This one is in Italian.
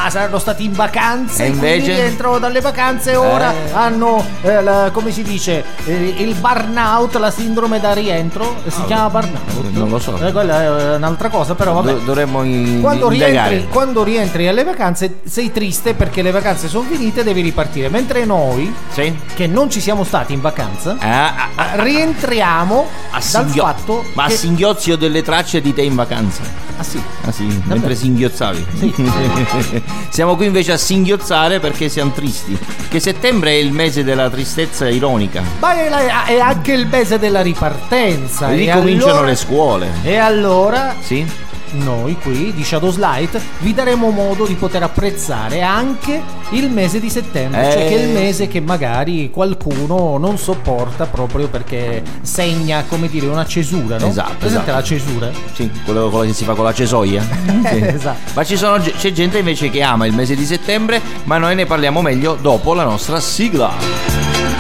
saranno stati in vacanze e invece quindi rientrano dalle vacanze e ora hanno come si dice il burnout, la sindrome da rientro, si chiama burnout, non lo so, quella è un'altra cosa, però vabbè. Dovremmo quando rientri alle vacanze sei triste perché le vacanze sono finite e devi ripartire, mentre noi che non ci siamo stati in vacanza rientriamo dal fatto a singhiozio delle tracce di te in vacanza. Ah sì, mentre singhiozzavi. Sì. Siamo qui invece a singhiozzare perché siamo tristi. Che settembre è il mese della tristezza ironica. Ma è anche il mese della ripartenza. Ricominciano le scuole. E allora sì? Noi qui di Shadows Light vi daremo modo di poter apprezzare anche il mese di settembre, cioè che è il mese che magari qualcuno non sopporta proprio perché segna, come dire, una cesura, no? Esatto. La cesura? Sì, quello che si fa con la cesoia. Sì. Esatto. Ma c'è gente invece che ama il mese di settembre, ma noi ne parliamo meglio dopo la nostra sigla.